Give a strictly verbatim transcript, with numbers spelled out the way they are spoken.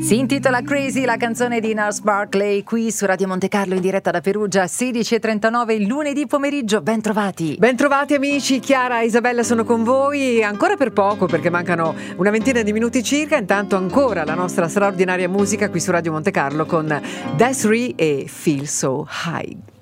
Si intitola Crazy, la canzone di Nars Barkley, qui su Radio Monte Carlo in diretta da Perugia, sedici e trentanove il lunedì pomeriggio. Ben trovati. Ben trovati amici, Chiara e Isabella sono con voi ancora per poco perché mancano una ventina di minuti circa. Intanto ancora la nostra straordinaria musica qui su Radio Monte Carlo con Desiree e Feel So High.